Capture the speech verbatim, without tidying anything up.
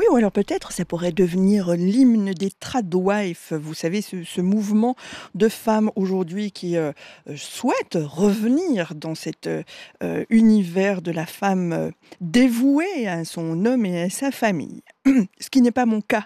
ou alors peut-être ça pourrait devenir l'hymne des tradwives. Vous savez, ce ce mouvement de femmes aujourd'hui qui, heu heu, souhaitent revenir dans cet, heu heu, univers de la femme, heu, dévouée à son homme et à sa famille. Ce qui n'est pas mon cas.